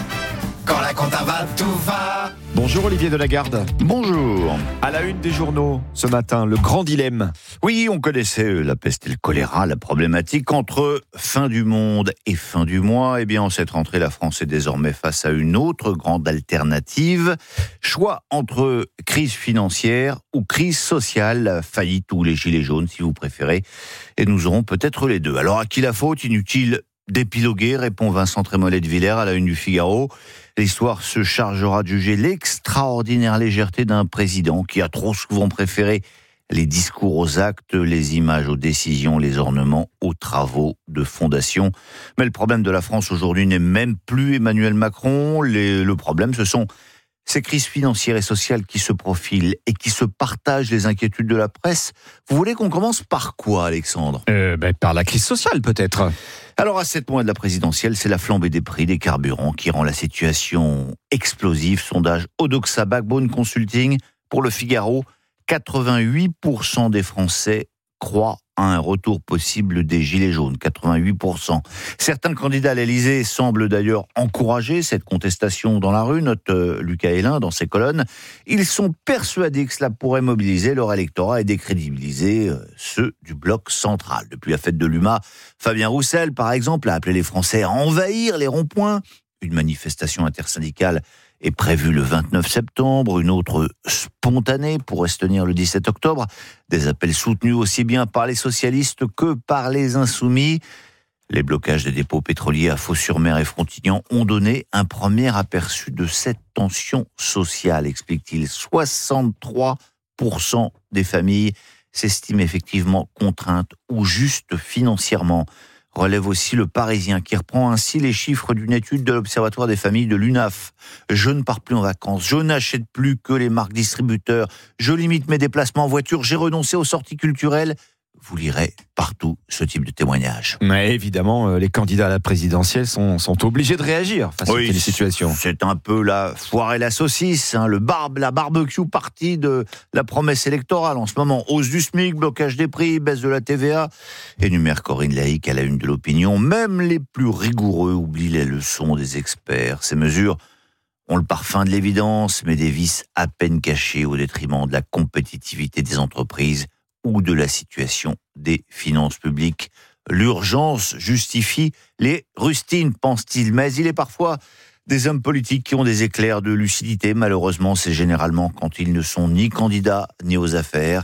Quand la compta va, tout va. Bonjour Olivier Delagarde. Bonjour. À la une des journaux, ce matin, le grand dilemme. Oui, on connaissait la peste et le choléra, la problématique entre fin du monde et fin du mois. Eh bien, en cette rentrée, la France est désormais face à une autre grande alternative. Choix entre crise financière ou crise sociale, faillite ou les gilets jaunes, si vous préférez. Et nous aurons peut-être les deux. Alors, à qui la faute ? Inutile d'épiloguer, répond Vincent Trémollet de Villers à la une du Figaro. L'histoire se chargera de juger l'extraordinaire légèreté d'un président qui a trop souvent préféré les discours aux actes, les images aux décisions, les ornements aux travaux de fondation. Mais le problème de la France aujourd'hui n'est même plus Emmanuel Macron. Les, le problème, ce sont ces crises financières et sociales qui se profilent et qui se partagent les inquiétudes de la presse. Vous voulez qu'on commence par quoi, Alexandre ? euh, ben, Par la crise sociale, peut-être. Alors, à sept mois de la présidentielle, c'est la flambée des prix des carburants qui rend la situation explosive. Sondage Odoxa Backbone Consulting pour le Figaro. quatre-vingt-huit pour cent des Français croient à un retour possible des Gilets jaunes. quatre-vingt-huit pour cent. Certains candidats à l'Élysée semblent d'ailleurs encourager cette contestation dans la rue, note euh, Lucas Hélin dans ses colonnes. Ils sont persuadés que cela pourrait mobiliser leur électorat et décrédibiliser euh, ceux du bloc central. Depuis la fête de l'U M A, Fabien Roussel, par exemple, a appelé les Français à envahir les ronds-points. Une manifestation intersyndicale est prévue le vingt-neuf septembre, une autre spontanée pourrait se tenir le dix-sept octobre. Des appels soutenus aussi bien par les socialistes que par les insoumis. Les blocages des dépôts pétroliers à Fos-sur-Mer et Frontignan ont donné un premier aperçu de cette tension sociale, explique-t-il. soixante-trois pour cent des familles s'estiment effectivement contraintes ou juste financièrement. Relève aussi le Parisien, qui reprend ainsi les chiffres d'une étude de l'Observatoire des familles de l'U N A F. Je ne pars plus en vacances, je n'achète plus que les marques distributeurs, je limite mes déplacements en voiture, j'ai renoncé aux sorties culturelles. Vous lirez partout ce type de témoignage. Mais évidemment, les candidats à la présidentielle sont, sont obligés de réagir face oui, à ces situations. C'est un peu la foire et la saucisse, hein, le barbe, la barbecue partie de la promesse électorale en ce moment. Hausse du SMIC, blocage des prix, baisse de la T V A. Énumère Corinne Laïc à la une de l'Opinion. Même les plus rigoureux oublient les leçons des experts. Ces mesures ont le parfum de l'évidence, mais des vices à peine cachés au détriment de la compétitivité des entreprises ou de la situation des finances publiques. L'urgence justifie les rustines, pense-t-il, mais il est parfois des hommes politiques qui ont des éclairs de lucidité. Malheureusement, c'est généralement quand ils ne sont ni candidats ni aux affaires.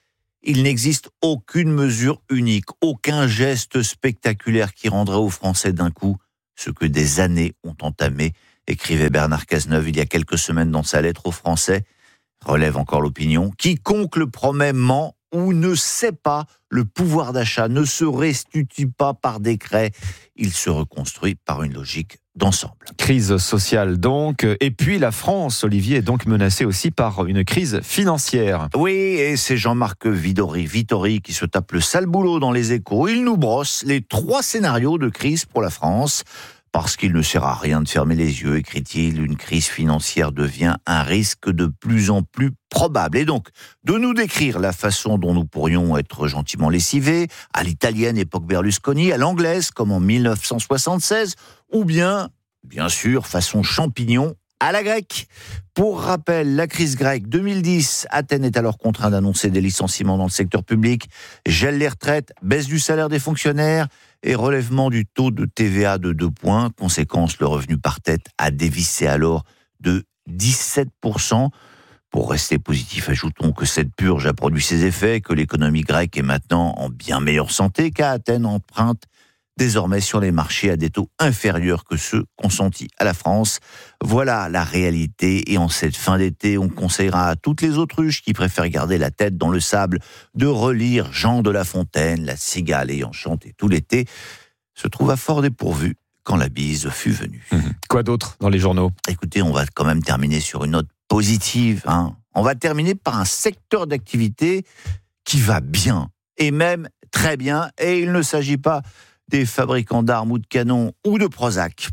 Il n'existe aucune mesure unique, aucun geste spectaculaire qui rendrait aux Français d'un coup ce que des années ont entamé, écrivait Bernard Cazeneuve il y a quelques semaines dans sa lettre aux Français. Relève encore l'Opinion. Quiconque le promet ment ou ne sait pas, le pouvoir d'achat ne se restitue pas par décret, il se reconstruit par une logique d'ensemble. Crise sociale donc, et puis la France, Olivier, est donc menacée aussi par une crise financière. Oui, et c'est Jean-Marc Vittori, Vittori qui se tape le sale boulot dans les Échos. Il nous brosse les trois scénarios de crise pour la France. Parce qu'il ne sert à rien de fermer les yeux, écrit-il, une crise financière devient un risque de plus en plus probable. Et donc, de nous décrire la façon dont nous pourrions être gentiment lessivés, à l'italienne époque Berlusconi, à l'anglaise comme en mille neuf cent soixante-seize, ou bien, bien sûr, façon champignon, à la grecque. Pour rappel, la crise grecque deux mille dix, Athènes est alors contraint d'annoncer des licenciements dans le secteur public, gèle les retraites, baisse du salaire des fonctionnaires et relèvement du taux de T V A de deux points. Conséquence, le revenu par tête a dévissé alors de dix-sept pour cent. Pour rester positif, ajoutons que cette purge a produit ses effets, que l'économie grecque est maintenant en bien meilleure santé, qu'à Athènes emprunte désormais sur les marchés à des taux inférieurs que ceux consentis à la France. Voilà la réalité, et en cette fin d'été, on conseillera à toutes les autruches qui préfèrent garder la tête dans le sable de relire Jean de La Fontaine, la cigale ayant chanté tout l'été, se trouva fort dépourvu quand la bise fut venue. Mmh. Quoi d'autre dans les journaux ? Écoutez, on va quand même terminer sur une note positive. Hein. On va terminer par un secteur d'activité qui va bien, et même très bien, et il ne s'agit pas des fabricants d'armes ou de canons ou de Prozac.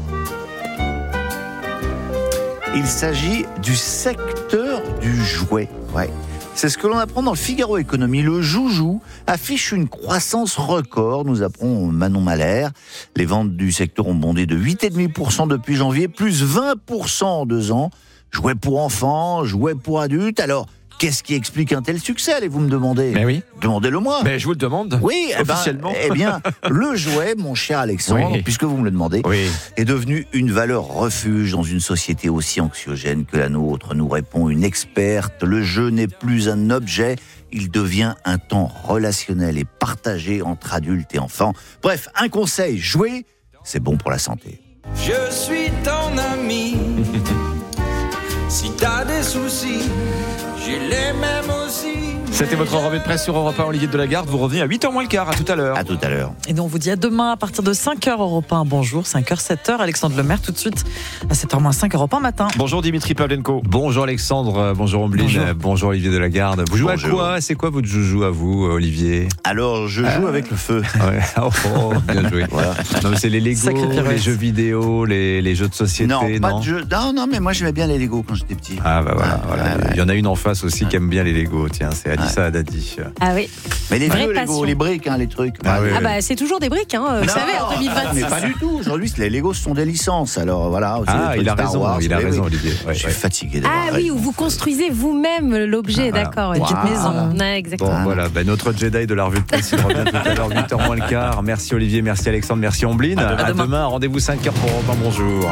Il s'agit du secteur du jouet. Ouais. C'est ce que l'on apprend dans le Figaro Économie. Le joujou affiche une croissance record, nous apprend Manon Malher. Les ventes du secteur ont bondé de huit virgule cinq pour cent depuis janvier, plus vingt pour cent en deux ans. Jouets pour enfants, jouets pour adultes. Alors, qu'est-ce qui explique un tel succès, allez-vous me demander ? Mais oui. Demandez-le moi. Mais je vous le demande. Oui, officiellement. Eh bien, eh bien, le jouet, mon cher Alexandre, oui. puisque vous me le demandez, oui. est devenu une valeur refuge dans une société aussi anxiogène que la nôtre, nous répond une experte. Le jeu n'est plus un objet, il devient un temps relationnel et partagé entre adultes et enfants. Bref, un conseil, jouer, c'est bon pour la santé. Je suis ton ami. Si t'as des soucis, j'ai les mêmes aussi. C'était votre revue de presse sur Europe un, Olivier Delagarde. Vous revenez à huit heures moins le quart. À tout à l'heure. À tout à l'heure. Et donc, on vous dit à demain à partir de cinq heures Europe un. Bonjour, cinq heures, sept heures. Alexandre Lemaire, tout de suite à sept heures moins cinq Europe un matin. Bonjour Dimitri Pavlenko. Bonjour Alexandre, bonjour Ombline, bonjour. bonjour Olivier Delagarde. Vous jouez bonjour. à quoi ? C'est quoi votre joujou à vous, Olivier ? Alors, je joue ah. avec le feu. Ouais. Oh, oh, bien joué. Voilà. Non, mais c'est les Lego, les jeux vidéo, les, les jeux de société. Non, pas non de jeux. Non, non, mais moi j'aimais bien les Lego quand j'étais petit. Ah bah voilà. Ah, voilà. Ouais, ouais. Il y en a une en face aussi ouais. qui aime bien les Lego. Tiens, c'est Alissa ouais. Haddadi. Ah oui. Mais les vieux Lego, les briques, hein, les trucs. Ah, oui, ah bah c'est toujours des briques, hein, vous non, savez, en deux mille vingt-six. Mais pas du tout. Aujourd'hui, les Lego ce sont des licences. Alors voilà. Ah, il a Star raison. Wars, il a oui, raison, oui. Olivier. Ouais, je suis ouais. fatigué. Ah oui, où vous construisez vous-même l'objet, ah, d'accord. Une petite wow. maison. Ouais, exactement. Bon, voilà, ben, notre Jedi de la revue de presse, il revient tout à l'heure, huit heures moins le quart. Merci Olivier, merci Alexandre, merci Ombline. À demain. À demain. Rendez-vous cinq heures pour Europe un. Bonjour.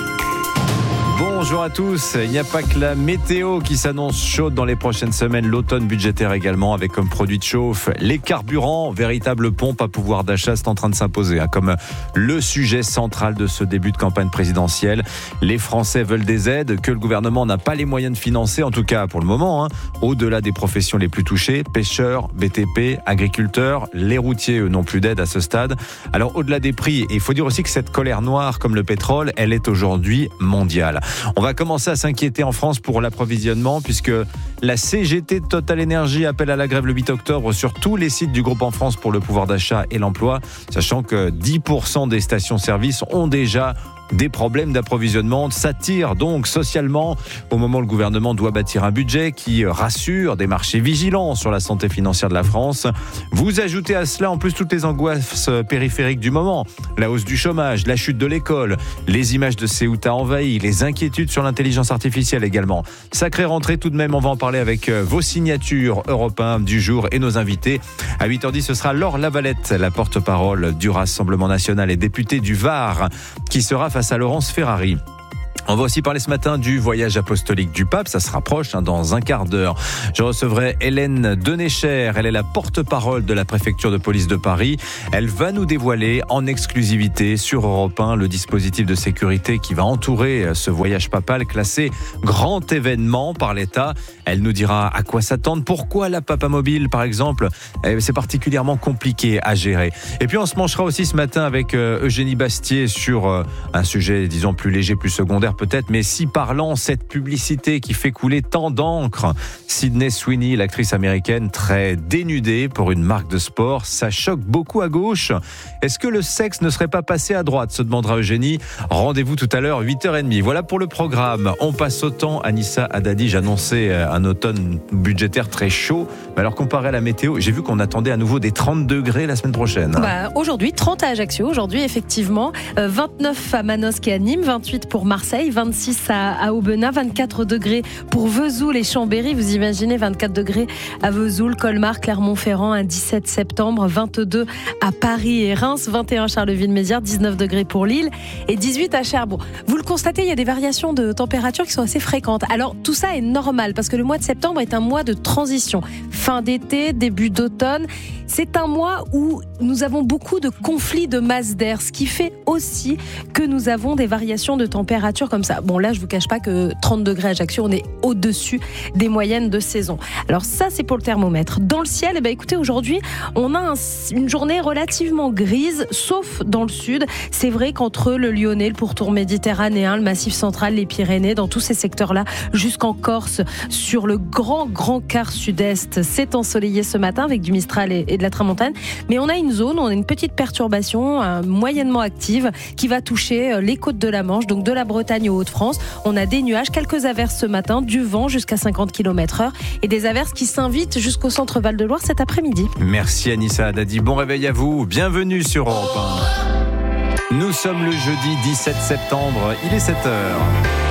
Bonjour à tous. Il n'y a pas que la météo qui s'annonce chaude dans les prochaines semaines. L'automne budgétaire également, avec comme produit de chauffe les carburants. Véritable pompe à pouvoir d'achat, c'est en train de s'imposer, hein, comme le sujet central de ce début de campagne présidentielle. Les Français veulent des aides que le gouvernement n'a pas les moyens de financer, en tout cas pour le moment, hein, au-delà des professions les plus touchées. Pêcheurs, B T P, agriculteurs, les routiers, eux, n'ont plus d'aide à ce stade. Alors au-delà des prix, il faut dire aussi que cette colère noire, comme le pétrole, elle est aujourd'hui mondiale. On va commencer à s'inquiéter en France pour l'approvisionnement, puisque la C G T Total Energy appelle à la grève le huit octobre sur tous les sites du groupe en France pour le pouvoir d'achat et l'emploi, sachant que dix pour cent des stations-service ont déjà des problèmes d'approvisionnement. Ça tire donc socialement au moment où le gouvernement doit bâtir un budget qui rassure, des marchés vigilants sur la santé financière de la France. Vous ajoutez à cela en plus toutes les angoisses périphériques du moment, la hausse du chômage, la chute de l'école, les images de Ceuta envahies, les inquiétudes sur l'intelligence artificielle également. Sacrée rentrée tout de même, on va en parler avec vos signatures Europe un du jour et nos invités. À huit heures dix, ce sera Laure Lavalette, la porte-parole du Rassemblement national et députée du Var, qui sera face à Laurence Ferrari. On va aussi parler ce matin du voyage apostolique du pape, ça se rapproche hein, dans un quart d'heure. Je recevrai Hélène Denécher, elle est la porte-parole de la préfecture de police de Paris. Elle va nous dévoiler en exclusivité sur Europe un le dispositif de sécurité qui va entourer ce voyage papal classé grand événement par l'État. Elle nous dira à quoi s'attendre, pourquoi la papamobile par exemple, c'est particulièrement compliqué à gérer. Et puis on se penchera aussi ce matin avec Eugénie Bastier sur un sujet disons plus léger, plus secondaire peut-être, mais si parlant, cette publicité qui fait couler tant d'encre. Sydney Sweeney, l'actrice américaine, très dénudée pour une marque de sport, ça choque beaucoup à gauche. Est-ce que le sexe ne serait pas passé à droite, se demandera Eugénie. Rendez-vous tout à l'heure, huit heures trente. Voilà pour le programme. On passe au temps. Anissa Haddadi, j'annonçais un automne budgétaire très chaud. Mais alors comparé à la météo, j'ai vu qu'on attendait à nouveau des trente degrés la semaine prochaine. Bah, aujourd'hui, trente à Ajaccio, aujourd'hui effectivement, euh, vingt-neuf à Manosque et à Nîmes, vingt-huit pour Marseille, vingt-six à, à Aubenas, vingt-quatre degrés pour Vesoul et Chambéry. Vous imaginez, vingt-quatre degrés à Vesoul, Colmar, Clermont-Ferrand, un dix-sept septembre, vingt-deux à Paris et Reims, vingt et un Charleville-Mézières, dix-neuf degrés pour Lille et dix-huit à Cherbourg. Vous le constatez, il y a des variations de température qui sont assez fréquentes. Alors tout ça est normal parce que le mois de septembre est un mois de transition. Fin d'été, début d'automne. C'est un mois où nous avons beaucoup de conflits de masse d'air, ce qui fait aussi que nous avons des variations de température comme ça. Bon, là, je vous cache pas que trente degrés à Ajaccio, on est au-dessus des moyennes de saison. Alors ça, c'est pour le thermomètre. Dans le ciel, eh ben, écoutez, aujourd'hui, on a un, une journée relativement grise, sauf dans le sud. C'est vrai qu'entre le Lyonnais, le pourtour méditerranéen, le Massif central, les Pyrénées, dans tous ces secteurs-là, jusqu'en Corse, sur le grand, grand quart sud-est, c'est C'est ensoleillé ce matin avec du Mistral et, et de la tramontane. Mais on a une zone, on a une petite perturbation euh, moyennement active qui va toucher euh, les côtes de la Manche, donc de la Bretagne aux Hauts-de-France. On a des nuages, quelques averses ce matin, du vent jusqu'à cinquante kilomètres heure et des averses qui s'invitent jusqu'au centre Val-de-Loire cet après-midi. Merci Anissa Haddadi. Bon réveil à vous. Bienvenue sur Europe un. Nous sommes le jeudi dix-sept septembre. Il est sept heures.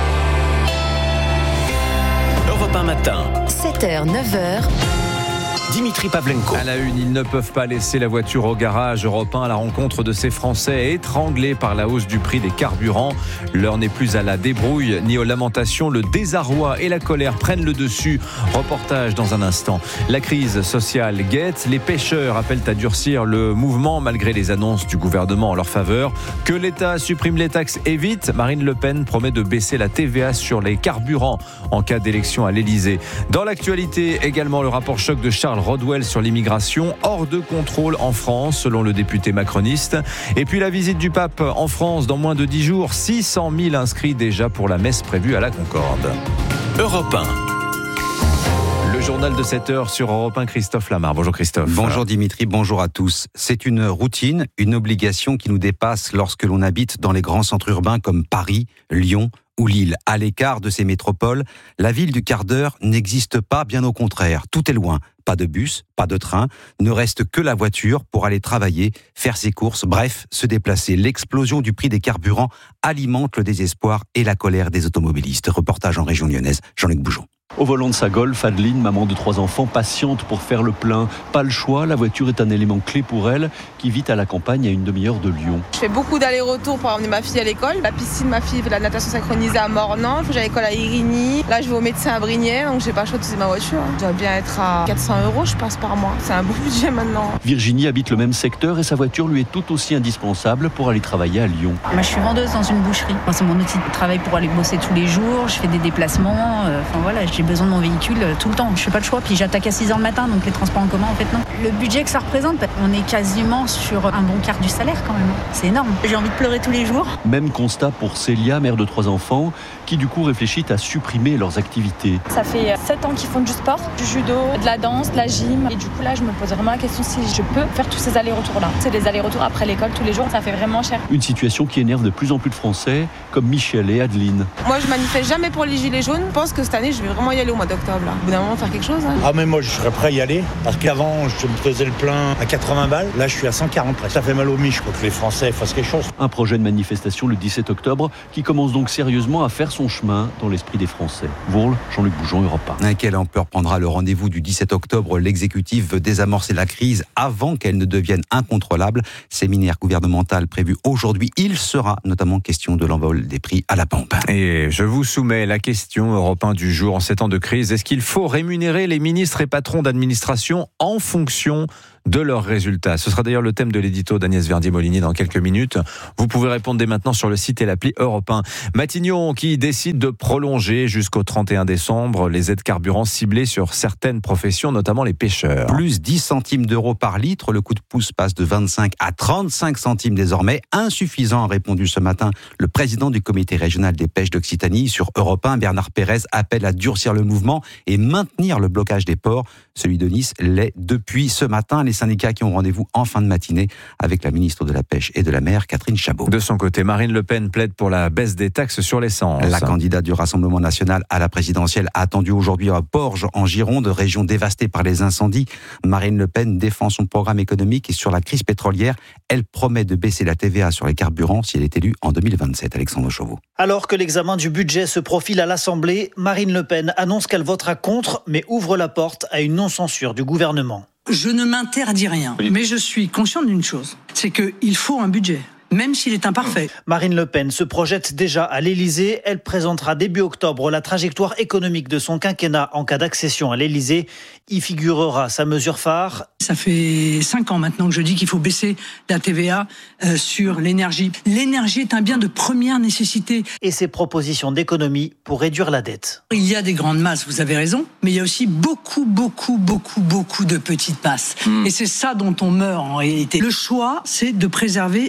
Europe un matin. sept heures, neuf heures. Dimitri Pavlenko. À la une, ils ne peuvent pas laisser la voiture au garage. Europe un à la rencontre de ces Français étranglés par la hausse du prix des carburants. L'heure n'est plus à la débrouille ni aux lamentations. Le désarroi et la colère prennent le dessus. Reportage dans un instant. La crise sociale guette. Les pêcheurs appellent à durcir le mouvement malgré les annonces du gouvernement en leur faveur. Que l'État supprime les taxes et vite. Marine Le Pen promet de baisser la T V A sur les carburants en cas d'élection à l'Élysée. Dans l'actualité, également le rapport choc de Charles Rodwell sur l'immigration, hors de contrôle en France, selon le député macroniste. Et puis la visite du pape en France dans moins de dix jours, six cent mille inscrits déjà pour la messe prévue à la Concorde. Europe un. Le journal de sept heures sur Europe un, Christophe Lamar. Bonjour Christophe. Bonjour Dimitri, bonjour à tous. C'est une routine, une obligation qui nous dépasse lorsque l'on habite dans les grands centres urbains comme Paris, Lyon ou Lille. À l'écart de ces métropoles, la ville du quart d'heure n'existe pas, bien au contraire. Tout est loin. Pas de bus, pas de train, ne reste que la voiture pour aller travailler, faire ses courses, bref, se déplacer. L'explosion du prix des carburants alimente le désespoir et la colère des automobilistes. Reportage en région lyonnaise, Jean-Luc Boujon. Au volant de sa Golf, Adeline, maman de trois enfants, patiente pour faire le plein. Pas le choix, la voiture est un élément clé pour elle, qui vit à la campagne à une demi-heure de Lyon. Je fais beaucoup d'allers-retours pour emmener ma fille à l'école. La piscine, ma fille fait la natation synchronisée à Mornan. J'ai l'école à Irigny. Là, je vais au médecin à Brignais, donc j'ai pas le choix d'utiliser ma voiture. Je dois bien être à quatre cents euros, je pense, par mois. C'est un beau budget maintenant. Virginie habite le même secteur et sa voiture lui est tout aussi indispensable pour aller travailler à Lyon. Moi, je suis vendeuse dans une boucherie. Moi, c'est mon outil de travail pour aller bosser tous les jours. Je fais des déplacements. Enfin voilà, j'ai besoin de mon véhicule tout le temps, je fais pas le choix, puis j'attaque à six heures le matin, donc les transports en commun en fait non. Le budget que ça représente, on est quasiment sur un bon quart du salaire quand même, c'est énorme. J'ai envie de pleurer tous les jours. Même constat pour Célia, mère de trois enfants, qui du coup réfléchit à supprimer leurs activités. Ça fait sept ans qu'ils font du sport, du judo, de la danse, de la gym, et du coup là je me pose vraiment la question si je peux faire tous ces allers-retours là. C'est des allers-retours après l'école tous les jours, ça fait vraiment cher. Une situation qui énerve de plus en plus de Français, comme Michel et Adeline. Moi je manifeste jamais pour les gilets jaunes, je pense que cette année je vais vraiment y aller au mois d'octobre. Au bout d'un moment, faire quelque chose. Hein. Ah mais moi je serais prêt à y aller parce qu'avant je me faisais le plein à quatre-vingts balles, là je suis à cent quarante presque. Ça fait mal aux miches, je crois que les Français fassent quelque chose. Un projet de manifestation le dix-sept octobre qui commence donc sérieusement à faire son chemin dans l'esprit des Français. Vourles, Jean-Luc Boujon, Europe un. Quelle ampleur prendra le rendez-vous du dix-sept octobre? L'exécutif veut désamorcer la crise avant qu'elle ne devienne incontrôlable. Séminaire gouvernemental prévu aujourd'hui. Il sera notamment question de l'envol des prix à la pompe. Et je vous soumets la question Europe un du jour en ces temps de crise. Est-ce qu'il faut rémunérer les ministres et patrons d'administration en fonction de leurs résultats? Ce sera d'ailleurs le thème de l'édito d'Agnès Verdier-Molinier dans quelques minutes. Vous pouvez répondre dès maintenant sur le site et l'appli Europe un. Matignon qui décide de prolonger jusqu'au trente et un décembre les aides carburant ciblées sur certaines professions, notamment les pêcheurs. Plus dix centimes d'euros par litre, le coup de pouce passe de vingt-cinq à trente-cinq centimes désormais. Insuffisant, a répondu ce matin le président du comité régional des pêches d'Occitanie. Sur Europe un, Bernard Pérez appelle à durcir le mouvement et maintenir le blocage des ports. Celui de Nice l'est depuis ce matin. Les syndicats qui ont rendez-vous en fin de matinée avec la ministre de la Pêche et de la Mer, Catherine Chabot. De son côté, Marine Le Pen plaide pour la baisse des taxes sur l'essence. La candidate du Rassemblement national à la présidentielle a attendu aujourd'hui à Porges, en Gironde, région dévastée par les incendies. Marine Le Pen défend son programme économique et sur la crise pétrolière, elle promet de baisser la T V A sur les carburants si elle est élue en deux mille vingt-sept. Alexandre Chauveau. Alors que l'examen du budget se profile à l'Assemblée, Marine Le Pen annonce qu'elle votera contre, mais ouvre la porte à une non-censure du gouvernement. Je ne m'interdis rien, mais je suis consciente d'une chose, c'est qu'il faut un budget. Même s'il est imparfait. Marine Le Pen se projette déjà à l'Élysée. Elle présentera début octobre la trajectoire économique de son quinquennat en cas d'accession à l'Élysée. Y figurera sa mesure phare. Ça fait cinq ans maintenant que je dis qu'il faut baisser la T V A euh, sur l'énergie. L'énergie est un bien de première nécessité. Et ses propositions d'économie pour réduire la dette. Il y a des grandes masses, vous avez raison, mais il y a aussi beaucoup, beaucoup, beaucoup, beaucoup de petites masses. Mmh. Et c'est ça dont on meurt en réalité. Le choix, c'est de préserver le peuple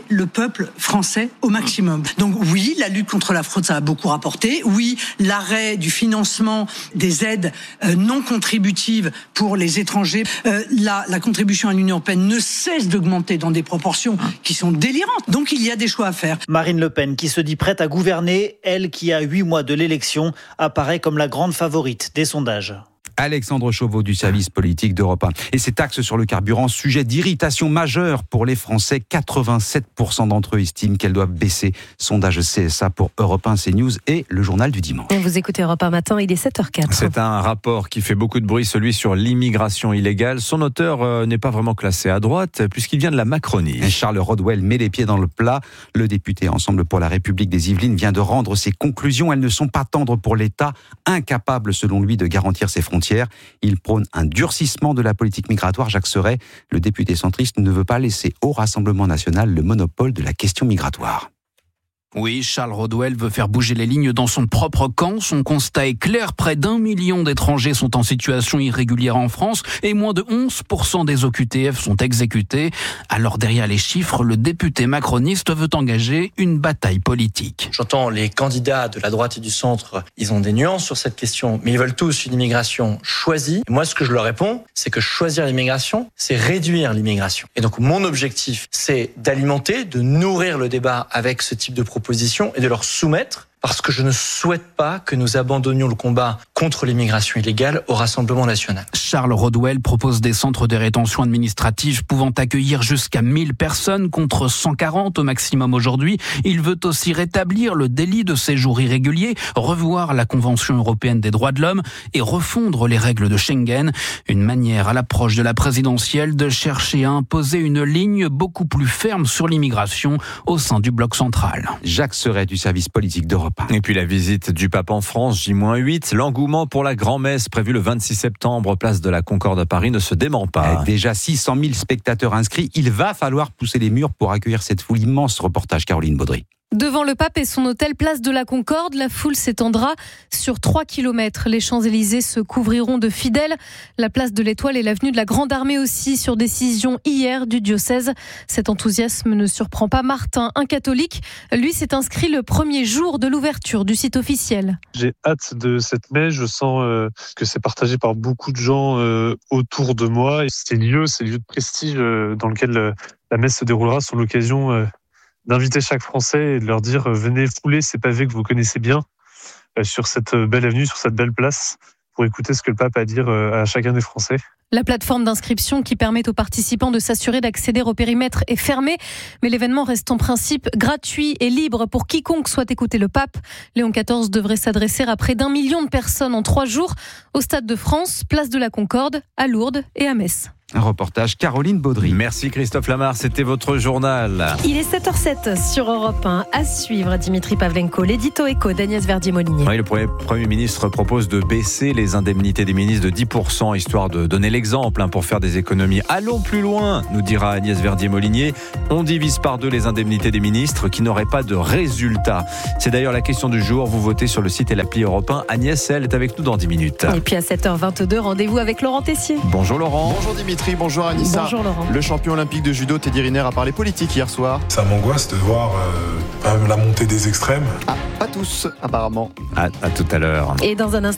peuple français au maximum. Donc oui, la lutte contre la fraude, ça a beaucoup rapporté. Oui, l'arrêt du financement des aides euh, non contributives pour les étrangers. Euh, la, la contribution à l'Union européenne ne cesse d'augmenter dans des proportions qui sont délirantes. Donc il y a des choix à faire. Marine Le Pen, qui se dit prête à gouverner, elle qui a huit mois de l'élection, apparaît comme la grande favorite des sondages. Alexandre Chauveau du service politique d'Europe un. Et ces taxes sur le carburant, sujet d'irritation majeure pour les Français. quatre-vingt-sept pour cent d'entre eux estiment qu'elles doivent baisser. Sondage C S A pour Europe un, CNews et le journal du dimanche. Vous écoutez Europe un matin, il est sept heures quatre. C'est un rapport qui fait beaucoup de bruit, celui sur l'immigration illégale. Son auteur euh, n'est pas vraiment classé à droite, puisqu'il vient de la Macronie. Et Charles Rodwell met les pieds dans le plat. Le député Ensemble pour la République des Yvelines vient de rendre ses conclusions. Elles ne sont pas tendres pour l'État, incapable selon lui de garantir ses frontières. Il prône un durcissement de la politique migratoire. Jacques Serret, le député centriste, ne veut pas laisser au Rassemblement national le monopole de la question migratoire. Oui, Charles Rodwell veut faire bouger les lignes dans son propre camp. Son constat est clair, près d'un million d'étrangers sont en situation irrégulière en France et moins de onze pour cent des O Q T F sont exécutés. Alors derrière les chiffres, le député macroniste veut engager une bataille politique. J'entends les candidats de la droite et du centre, ils ont des nuances sur cette question, mais ils veulent tous une immigration choisie. Et moi, ce que je leur réponds, c'est que choisir l'immigration, c'est réduire l'immigration. Et donc mon objectif, c'est d'alimenter, de nourrir le débat avec ce type de proposition et de leur soumettre, parce que je ne souhaite pas que nous abandonnions le combat contre l'immigration illégale au Rassemblement national. Charles Rodwell propose des centres de rétention administrative pouvant accueillir jusqu'à mille personnes contre cent quarante au maximum aujourd'hui. Il veut aussi rétablir le délit de séjour irrégulier, revoir la Convention européenne des droits de l'homme et refondre les règles de Schengen. Une manière à l'approche de la présidentielle de chercher à imposer une ligne beaucoup plus ferme sur l'immigration au sein du bloc central. Jacques Serret du service politique d'Europe. Et puis la visite du pape en France, J huit. L'engouement pour la grand-messe prévue le vingt-six septembre, place de la Concorde à Paris, ne se dément pas. Avec déjà six cent mille spectateurs inscrits, il va falloir pousser les murs pour accueillir cette foule immense. Reportage Caroline Baudry. Devant le pape et son hôtel, place de la Concorde, la foule s'étendra sur trois kilomètres. Les Champs-Élysées se couvriront de fidèles. La place de l'Étoile et l'avenue de la Grande Armée aussi, sur décision hier du diocèse. Cet enthousiasme ne surprend pas Martin, un catholique. Lui s'est inscrit le premier jour de l'ouverture du site officiel. J'ai hâte de cette messe. Je sens euh, que c'est partagé par beaucoup de gens euh, autour de moi. Et ces lieux, ces lieux de prestige euh, dans lesquels euh, la messe se déroulera sont l'occasion euh, d'inviter chaque Français et de leur dire « Venez fouler ces pavés que vous connaissez bien euh, sur cette belle avenue, sur cette belle place, pour écouter ce que le pape a à dire euh, à chacun des Français. » La plateforme d'inscription qui permet aux participants de s'assurer d'accéder au périmètre est fermée, mais l'événement reste en principe gratuit et libre pour quiconque souhaite écouter le pape. Léon quatorze devrait s'adresser à près d'un million de personnes en trois jours au Stade de France, place de la Concorde, à Lourdes et à Metz. Un reportage Caroline Baudry. Merci Christophe Lamar, c'était votre journal. Il est sept heures sept sur Europe un. À suivre, Dimitri Pavlenko, l'édito éco d'Agnès Verdier-Molinier. Oui, le premier, premier ministre propose de baisser les indemnités des ministres de dix pour cent, histoire de donner l'exemple hein, pour faire des économies. Allons plus loin, nous dira Agnès Verdier-Molinier. On divise par deux les indemnités des ministres qui n'auraient pas de résultat. C'est d'ailleurs la question du jour. Vous votez sur le site et l'appli Europe un. Agnès, elle, est avec nous dans dix minutes. Et puis à sept heures vingt-deux, rendez-vous avec Laurent Tessier. Bonjour Laurent. Bonjour Dimitri. Bonjour Anissa. Bonjour Laurent. Le champion olympique de judo Teddy Riner a parlé politique hier soir. Ça m'angoisse de voir euh, la montée des extrêmes. Ah, pas tous apparemment. À, à tout à l'heure. Et dans un instant.